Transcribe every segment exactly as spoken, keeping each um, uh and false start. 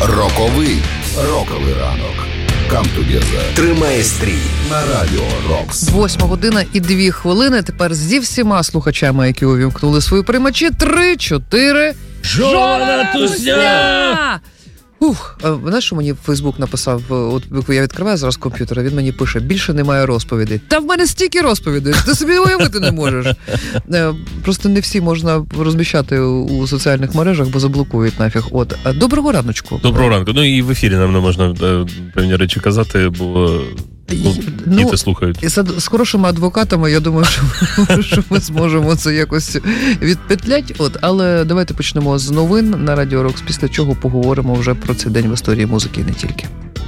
Роковий. Роковий ранок. Come together. Тримай стрій на Радіо Рокс. Восьма година і дві хвилини. Тепер зі всіма слухачами, які увімкнули свої приймачі. Три, чотири. Жона Тусня! Ух, знаєш, що мені Фейсбук написав, от я відкриваю зараз комп'ютер, він мені пише, більше немає розповідей. Та в мене стільки розповідей, ти собі уявити не можеш. Просто не всі можна розміщати у соціальних мережах, бо заблокують нафіг. От, доброго раночку. Доброго ранку. Ну і в ефірі нам не можна певні речі казати, бо ну, діти ну, слухають. І з хорошими адвокатами, я думаю, що, що ми зможемо це якось відпетлять. От, але давайте почнемо з новин на Радіо Рокс, після чого поговоримо вже про цей день в історії музики і не тільки.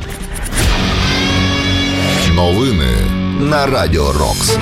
Новини на Радіо Рокс.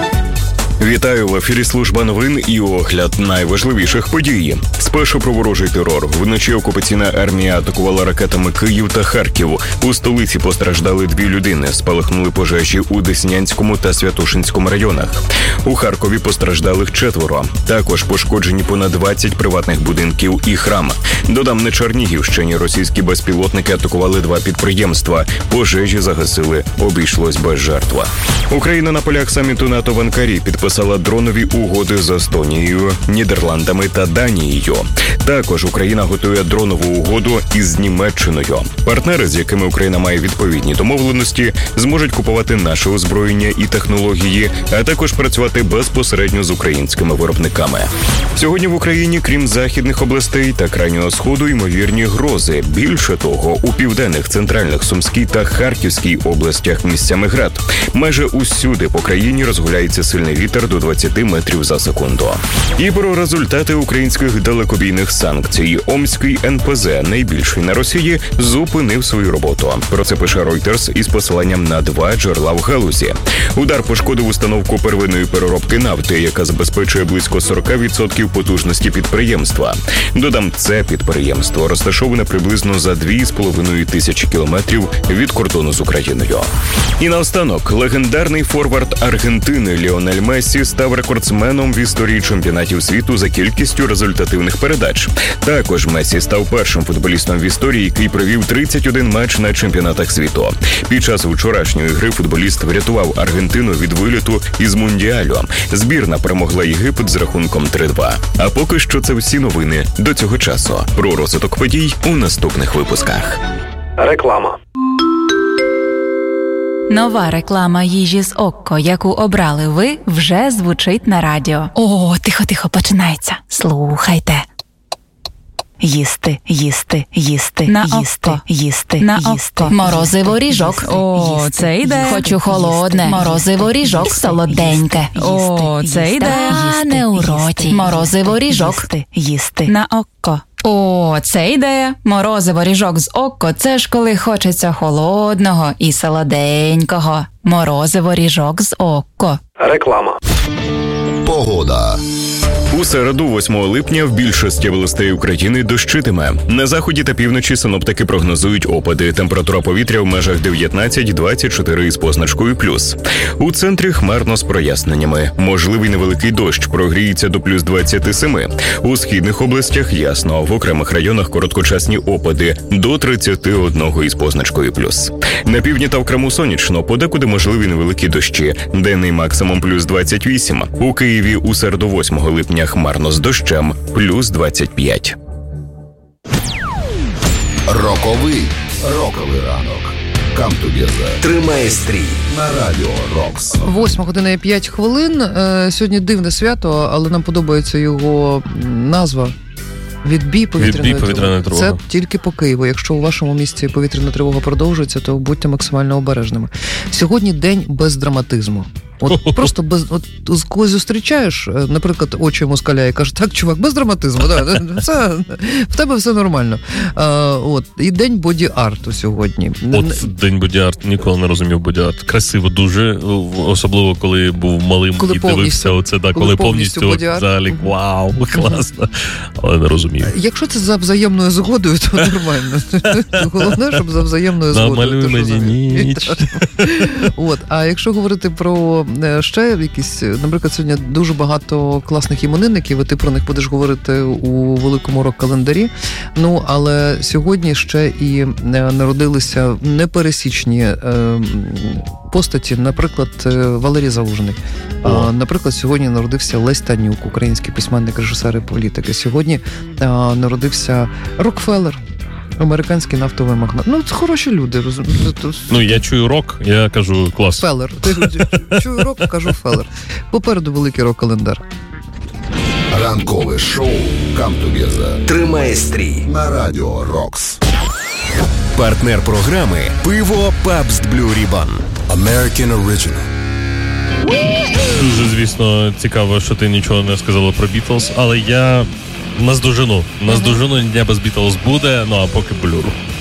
Вітаю, в ефірі служба новин і огляд найважливіших подій. Спершу про ворожий терор. Вночі окупаційна армія атакувала ракетами Київ та Харків. У столиці постраждали дві людини. Спалахнули пожежі у Деснянському та Святошинському районах. У Харкові постраждалих четверо. Також пошкоджені понад двадцять приватних будинків і храм. Додам, на Чернігівщині російські безпілотники атакували два підприємства. Пожежі загасили, обійшлось без жертв. Україна на полях саміту НАТО в Анкарі підписала дронові угоди з Естонією, Нідерландами та Данією. Також Україна готує дронову угоду із Німеччиною. Партнери, з якими Україна має відповідні домовленості, зможуть купувати наше озброєння і технології, а також працювати безпосередньо з українськими виробниками. Сьогодні в Україні, крім західних областей та крайнього сходу, ймовірні грози. Більше того, у південних, центральних, Сумській та Харківській областях місцями град. Майже усюди по країні розгуляється сильний вітер до двадцять метрів за секунду. І про результати українських далекобійних санкцій. Омський ен пе зе, найбільший на Росії, зупинив свою роботу. Про це пише Reuters із посиланням на два джерела в галузі. Удар пошкодив установку первинної переробки нафти, яка забезпечує близько сорок відсотків потужності підприємства. Додам, це підприємство розташоване приблизно за дві з половиною тисячі кілометрів від кордону з Україною. І наостанок, легендарний форвард Аргентини Ліонель Мессі став рекордсменом в історії чемпіонатів світу за кількістю результативних передач. Також Мессі став першим футболістом в історії, який провів тридцять один матч на чемпіонатах світу. Під час вчорашньої гри футболіст врятував Аргентину від виліту із Мундіалю. Збірна перемогла Єгипет з рахунком три-два. А поки що це всі новини до цього часу. Про розвиток подій у наступних випусках. Реклама. Нова реклама їжі з Окко, яку обрали ви, вже звучить на радіо. О, тихо-тихо, починається. Слухайте. Їсти, їсти, їсти, на їсти, око. їсти, на їсти. Око. Морозиво ріжок. О, їсти. Це йде. Хочу холодне. Їсти. Морозиво ріжок. Солоденьке. О, це йде. А не у роті. Морозиво ріжок. Їсти, їсти. На око. О, це ідея. Морозиво ріжок з Окко – це ж коли хочеться холодного і солоденького. Морозиво ріжок з Окко. Реклама. Погода. У середу, восьмого липня, в більшості областей України дощитиме. На заході та півночі синоптики прогнозують опади. Температура повітря в межах дев'ятнадцять - двадцять чотири із позначкою плюс. У центрі хмарно з проясненнями. Можливий невеликий дощ, прогріється до плюс двадцять сім. У східних областях ясно. В окремих районах короткочасні опади до тридцять один із позначкою плюс. На півдні та в Криму сонячно, подекуди можливі невеликі дощі. Денний максимум плюс двадцять вісім. У Києві у середу, восьмого липня, хмарно з дощем, плюс двадцять п'ять. Роковий. Роковий ранок. Come together. Тримай стрій на Радіо Рокс. Восьма година і п'ять хвилин. Сьогодні дивне свято, але нам подобається його назва. Відбій повітряної тривоги. Це тільки по Києву. Якщо у вашому місті повітряна тривога продовжується, то будьте максимально обережними. Сьогодні день без драматизму. От просто без, от когось зустрічаєш, наприклад, очі москаля і каже, так, чувак, без драматизму, да, це, в тебе все нормально. А, от, і день боді-арту сьогодні. От день боді-арт, ніколи не розумів боді-арт. Красиво дуже, особливо коли був малим коли і дивився оце, да, коли, коли повністю, повністю взагалі, вау, класно, але не розумів. Якщо це за взаємною згодою, то нормально. Головне, щоб за взаємною згодою. Намалюй мені ніч. От, а якщо говорити про можливо, ще якісь, наприклад, сьогодні дуже багато класних іменинників, і ти про них будеш говорити у великому рок-календарі. Ну, але сьогодні ще і народилися непересічні постаті, наприклад, Валерій Залужний. О. Наприклад, сьогодні народився Лесь Танюк, український письменник, режисер і політики. Сьогодні народився Рокфеллер, американський нафтовий магнат. Ну, це хороші люди. Ну, я чую рок, я кажу клас. Феллер. Чую рок, кажу Феллер. Попереду великий рок-календар. Ранкове шоу «Come Together» тримає стрій на Радіо Рокс. Партнер програми «Пиво Пабст Блю Рібан». American Original. Дуже, звісно, цікаво, що ти нічого не сказала про Бітлз, але я наздожену. Наздожену, дня без Бітлз буде, ну а поки Блюру.